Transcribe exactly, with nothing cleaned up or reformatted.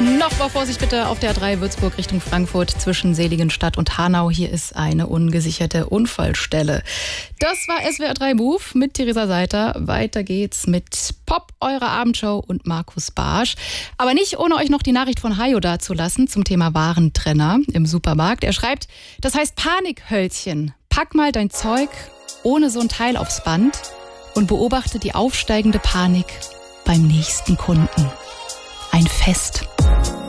Nochmal Vorsicht bitte auf der A drei Würzburg Richtung Frankfurt zwischen Seligenstadt und Hanau. Hier ist eine ungesicherte Unfallstelle. Das war S W R drei Move mit Theresa Seiter. Weiter geht's mit Pop, eurer Abendshow und Markus Barsch. Aber nicht ohne euch noch die Nachricht von Hajo dazulassen zum Thema Warentrenner im Supermarkt. Er schreibt, das heißt Panikhölzchen. Pack mal dein Zeug ohne so ein Teil aufs Band und beobachte die aufsteigende Panik beim nächsten Kunden. Ein Fest.